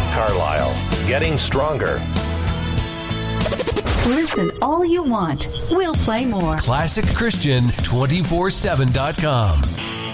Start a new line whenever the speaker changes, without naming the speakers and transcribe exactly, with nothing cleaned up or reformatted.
Carlisle. Getting stronger.
Listen all you want. We'll play more.
classic christian two four seven dot com.